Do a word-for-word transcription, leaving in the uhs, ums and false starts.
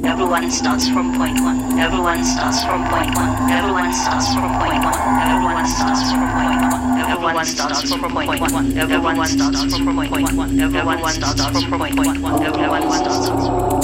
Everyone starts from point one. Everyone starts from point one. Everyone starts from point one. Everyone starts from point one. Everyone starts from point one. Everyone starts from point one. Everyone starts from point one. Everyone starts from point one.